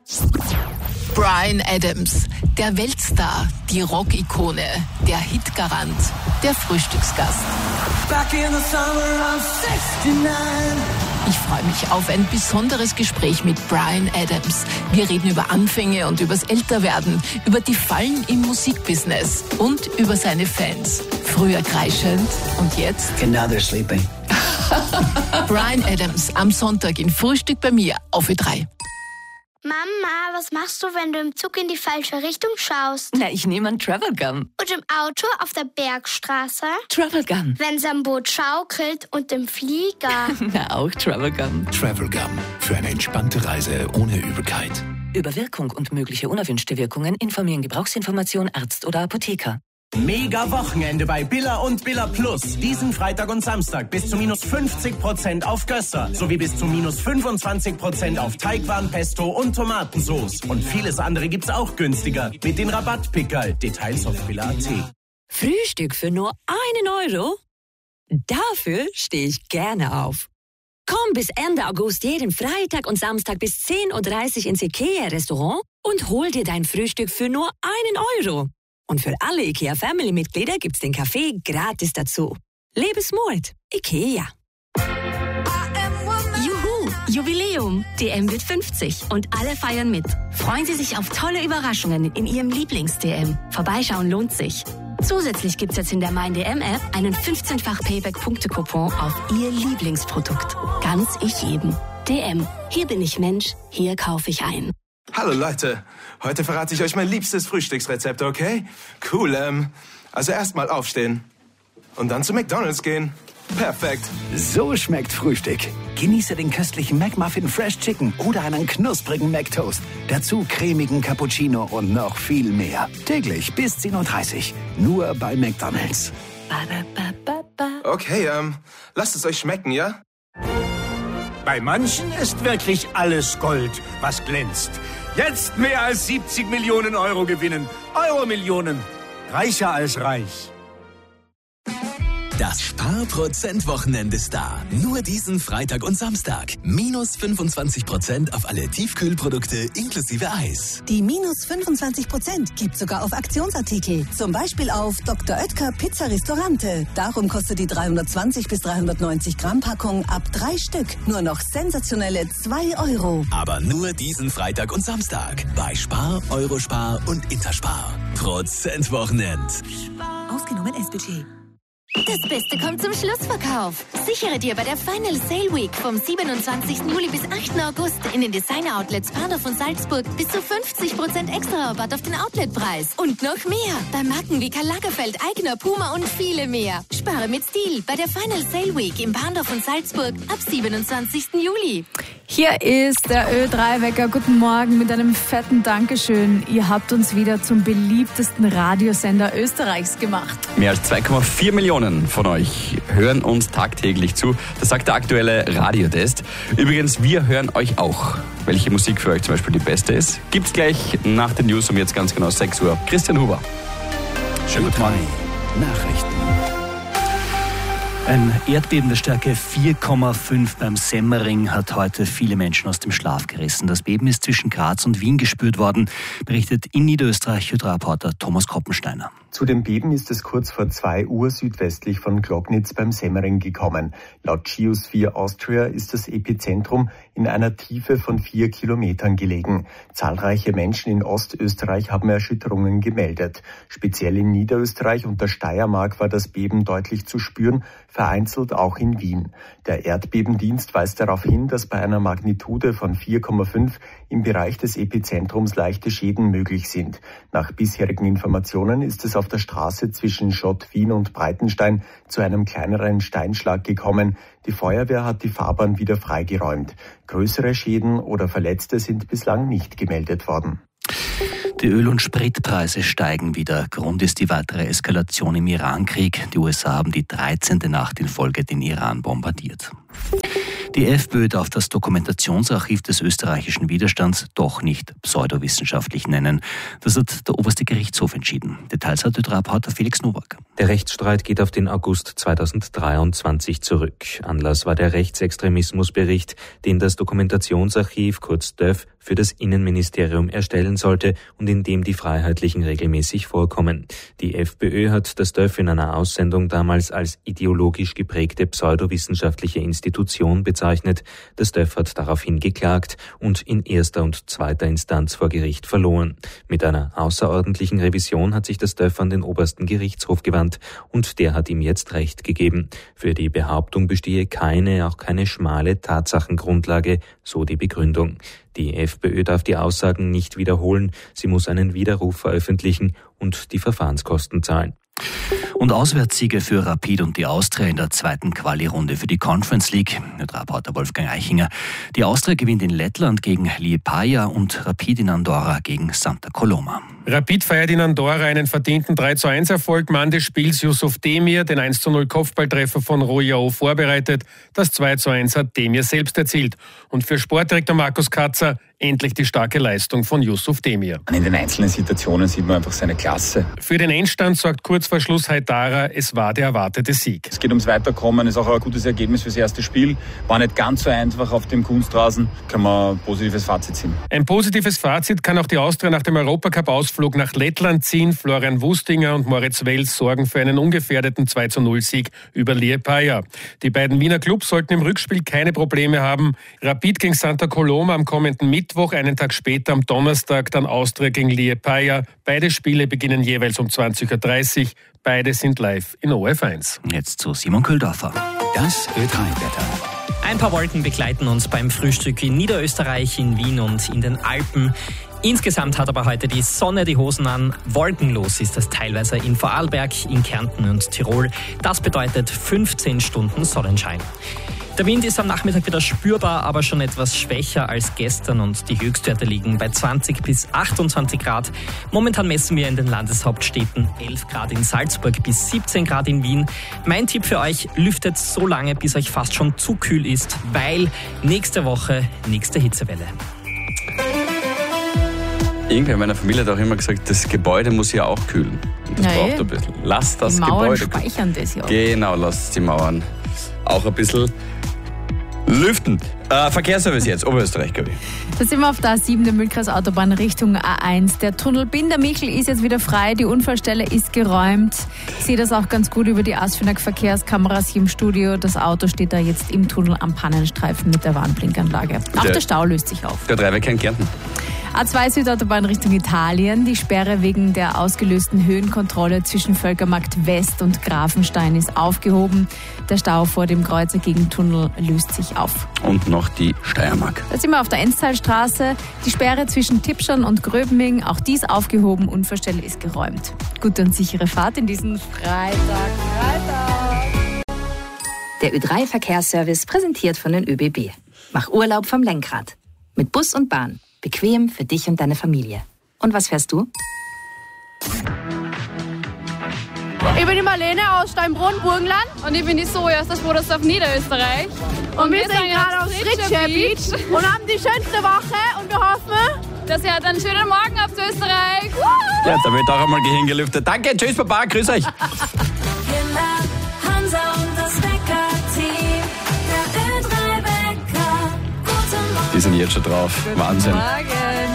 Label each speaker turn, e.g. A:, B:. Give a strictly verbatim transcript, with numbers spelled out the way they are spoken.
A: Bryan Adams, der Weltstar, die Rock-Ikone, der Hitgarant, der Frühstücksgast.
B: Back in the summer of sixty-nine.
A: Ich freue mich auf ein besonderes Gespräch mit Bryan Adams. Wir reden über Anfänge und übers Älterwerden, über die Fallen im Musikbusiness und über seine Fans. Früher kreischend und jetzt?
C: And now they're sleeping.
A: Bryan Adams am Sonntag in Frühstück bei mir auf Ö drei.
D: Mama, was machst du, wenn du im Zug in die falsche Richtung schaust?
E: Na, ich nehme einen Travel Gun.
D: Und im Auto auf der Bergstraße?
E: Travel Gun.
D: Wenn's am Boot schaukelt und im Flieger?
E: Na, auch Travel Gun.
F: Travel Gun. Für eine entspannte Reise ohne Übelkeit.
E: Über Wirkung und mögliche unerwünschte Wirkungen informieren Gebrauchsinformation Arzt oder Apotheker.
G: Mega Wochenende bei Billa und Billa Plus. Diesen Freitag und Samstag bis zu minus fünfzig Prozent auf Gösser sowie bis zu minus fünfundzwanzig Prozent auf Teigwaren, Pesto und Tomatensauce. Und vieles andere gibt's auch günstiger mit den Rabattpickerl. Details auf billa punkt at.
E: Frühstück für nur einen Euro? Dafür stehe ich gerne auf. Komm bis Ende August jeden Freitag und Samstag bis zehn Uhr dreißig ins IKEA-Restaurant und hol dir dein Frühstück für nur einen Euro. Und für alle IKEA-Family-Mitglieder gibt's den Kaffee gratis dazu. Lebensmut. IKEA.
H: Juhu, Jubiläum. D M wird fünfzig und alle feiern mit. Freuen Sie sich auf tolle Überraschungen in Ihrem Lieblings-D M. Vorbeischauen lohnt sich. Zusätzlich gibt's jetzt in der Mein D M-App einen fünfzehnfach Payback-Punkte-Coupon auf Ihr Lieblingsprodukt. Ganz ich jedem. D M. Hier bin ich Mensch, hier kaufe ich ein.
I: Hallo Leute, heute verrate ich euch mein liebstes Frühstücksrezept, okay? Cool, ähm, also erstmal aufstehen und dann zu McDonald's gehen. Perfekt.
C: So schmeckt Frühstück. Genieße den köstlichen McMuffin Fresh Chicken oder einen knusprigen McToast. Dazu cremigen Cappuccino und noch viel mehr. Täglich bis zehn Uhr dreißig. Nur bei McDonald's.
I: Okay, ähm, lasst es euch schmecken, ja?
J: Bei manchen ist wirklich alles Gold, was glänzt. Jetzt mehr als siebzig Millionen Euro gewinnen. Euro-Millionen. Reicher als reich.
F: Das Sparprozent-Wochenende ist da. Nur diesen Freitag und Samstag. Minus fünfundzwanzig Prozent auf alle Tiefkühlprodukte inklusive Eis.
K: Die minus fünfundzwanzig Prozent gibt sogar auf Aktionsartikel. Zum Beispiel auf Doktor Oetker Pizza Restaurante. Darum kostet die dreihundertzwanzig bis dreihundertneunzig Gramm Packung ab drei Stück nur noch sensationelle zwei Euro.
F: Aber nur diesen Freitag und Samstag. Bei Spar, Eurospar und Interspar. Prozent-Wochenend.
K: Ausgenommen S-Budget.
H: Das Beste kommt zum Schlussverkauf. Sichere dir bei der Final Sale Week vom siebenundzwanzigsten Juli bis achten August in den Designer-Outlets Bahnhof und Salzburg bis zu fünfzig Prozent extra Rabatt auf den Outletpreis. Und noch mehr bei Marken wie Karl Lagerfeld, Aigner, Puma und viele mehr. Spare mit Stil bei der Final Sale Week im Bahnhof und Salzburg ab siebenundzwanzigsten Juli.
L: Hier ist der Ö drei Wecker. Guten Morgen mit einem fetten Dankeschön. Ihr habt uns wieder zum beliebtesten Radiosender Österreichs gemacht.
M: Mehr als zwei Komma vier Millionen von euch hören uns tagtäglich zu. Das sagt der aktuelle Radiotest. Übrigens, wir hören euch auch. Welche Musik für euch zum Beispiel die beste ist, gibt's gleich nach den News um jetzt ganz genau sechs Uhr. Christian Huber.
C: Schönen guten Morgen. Nachrichten. Ein Erdbeben der Stärke vier Komma fünf beim Semmering hat heute viele Menschen aus dem Schlaf gerissen. Das Beben ist zwischen Graz und Wien gespürt worden, berichtet in Niederösterreich Hydra-Reporter Thomas Koppensteiner.
N: Zu dem Beben ist es kurz vor zwei Uhr südwestlich von Glognitz beim Semmering gekommen. Laut Geosphere Austria ist das Epizentrum in einer Tiefe von vier Kilometern gelegen. Zahlreiche Menschen in Ostösterreich haben Erschütterungen gemeldet. Speziell in Niederösterreich und der Steiermark war das Beben deutlich zu spüren, vereinzelt auch in Wien. Der Erdbebendienst weist darauf hin, dass bei einer Magnitude von vier Komma fünf im Bereich des Epizentrums leichte Schäden möglich sind. Nach bisherigen Informationen ist es auf der Straße zwischen Schott, Wien und Breitenstein zu einem kleineren Steinschlag gekommen. Die Feuerwehr hat die Fahrbahn wieder freigeräumt. Größere Schäden oder Verletzte sind bislang nicht gemeldet worden.
C: Die Öl- und Spritpreise steigen wieder. Grund ist die weitere Eskalation im Irankrieg. Die U S A haben die dreizehnte Nacht in Folge den Iran bombardiert. Die FPÖ darf das Dokumentationsarchiv des österreichischen Widerstands doch nicht pseudowissenschaftlich nennen. Das hat der oberste Gerichtshof entschieden. Details hat Reporter Felix Nowak.
O: Der Rechtsstreit geht auf den August zweitausenddreiundzwanzig zurück. Anlass war der Rechtsextremismusbericht, den das Dokumentationsarchiv, kurz D Ö F, für das Innenministerium erstellen sollte und in dem die Freiheitlichen regelmäßig vorkommen. Die FPÖ hat das T Ö F in einer Aussendung damals als ideologisch geprägte pseudowissenschaftliche Institution bezeichnet. Das T Ö F hat daraufhin geklagt und in erster und zweiter Instanz vor Gericht verloren. Mit einer außerordentlichen Revision hat sich das T Ö F an den obersten Gerichtshof gewandt und der hat ihm jetzt Recht gegeben. Für die Behauptung bestehe keine, auch keine schmale Tatsachengrundlage, so die Begründung. Die FPÖ darf die Aussagen nicht wiederholen, sie muss einen Widerruf veröffentlichen und die Verfahrenskosten zahlen.
C: Und Auswärtssiege für Rapid und die Austria in der zweiten Quali-Runde für die Conference League. Reporter Wolfgang Eichinger. Die Austria gewinnt in Lettland gegen Liepaja und Rapid in Andorra gegen Santa Coloma.
P: Rapid feiert in Andorra einen verdienten drei zu eins Erfolg. Mann des Spiels Yusuf Demir, den eins zu null Kopfballtreffer von Royao vorbereitet. Das zwei zu eins hat Demir selbst erzielt. Und für Sportdirektor Markus Katzer endlich die starke Leistung von Yusuf Demir.
Q: In den einzelnen Situationen sieht man einfach seine Klasse.
P: Für den Endstand sorgt kurz vor Schluss Haidara, es war der erwartete Sieg.
Q: Es geht ums Weiterkommen, ist auch ein gutes Ergebnis fürs erste Spiel. War nicht ganz so einfach auf dem Kunstrasen, kann man ein positives Fazit ziehen.
P: Ein positives Fazit kann auch die Austria nach dem Europacup-Ausflug nach Lettland ziehen. Florian Wustinger und Moritz Wels sorgen für einen ungefährdeten zwei zu null Sieg über Liepaja. Die beiden Wiener Clubs sollten im Rückspiel keine Probleme haben. Rapid gegen Santa Coloma am kommenden Mittwoch, einen Tag später am Donnerstag dann Austria gegen Liepaja. Beide Spiele beginnen jeweils um zwanzig Uhr dreißig. Beide sind live in O F eins.
C: Jetzt zu Simon Köhldorfer.
F: Das Ö drei Wetter.
R: Ein paar Wolken begleiten uns beim Frühstück in Niederösterreich, in Wien und in den Alpen. Insgesamt hat aber heute die Sonne die Hosen an. Wolkenlos ist es teilweise in Vorarlberg, in Kärnten und Tirol. Das bedeutet fünfzehn Stunden Sonnenschein. Der Wind ist am Nachmittag wieder spürbar, aber schon etwas schwächer als gestern und die Höchstwerte liegen bei zwanzig bis achtundzwanzig Grad. Momentan messen wir in den Landeshauptstädten elf Grad in Salzburg bis siebzehn Grad in Wien. Mein Tipp für euch, lüftet so lange, bis euch fast schon zu kühl ist, weil nächste Woche nächste Hitzewelle.
M: Irgendwer in meiner Familie hat auch immer gesagt, das Gebäude muss ja auch kühlen. Und das
L: Na
M: braucht
L: eh.
M: ein bisschen. Lasst das
L: Die Mauern
M: Gebäude
L: speichern das ja.
M: Genau, lasst die Mauern auch ein bisschen lüften. Äh, Verkehrsservice jetzt, Oberösterreich, glaube ich.
L: Da sind wir auf der A sieben, der Mühlkreisautobahn Richtung A eins. Der Tunnel Bindermichel ist jetzt wieder frei, die Unfallstelle ist geräumt. Ich sehe das auch ganz gut über die Asfinag Verkehrskameras hier im Studio. Das Auto steht da jetzt im Tunnel am Pannenstreifen mit der Warnblinkanlage. Auch der, der Stau löst sich auf.
M: Der Dreiweg in Kärnten.
L: A zwei Südautobahn Richtung Italien. Die Sperre wegen der ausgelösten Höhenkontrolle zwischen Völkermarkt West und Grafenstein ist aufgehoben. Der Stau vor dem Kreuzer gegen Tunnel löst sich auf.
M: Und noch die Steiermark.
L: Da sind wir auf der Enztalstraße. Die Sperre zwischen Tippschan und Gröbming, auch dies aufgehoben. Unfallstelle ist geräumt. Gute und sichere Fahrt in diesen Freitag. Freitag.
S: Der Ö drei Verkehrsservice präsentiert von den ÖBB. Mach Urlaub vom Lenkrad. Mit Bus und Bahn. Bequem für dich und deine Familie. Und was fährst du?
T: Ich bin die Marlene aus Steinbrunn, Burgenland. Und ich bin die Soja aus der Spodersdorf, Niederösterreich. Und, und wir, wir sind gerade auf Fritzscher Beach und haben die schönste Woche. Und wir hoffen, dass ihr einen schönen Morgen habt, Österreich.
M: Ja, da wird auch einmal Gehirn gelüftet. Danke, tschüss, Baba, grüß euch.
B: Hansa und das Wecker-Team. Der Ö drei Wecker. Guten Morgen.
M: Die sind jetzt schon drauf.
L: Guten
M: Wahnsinn.
L: Morgen.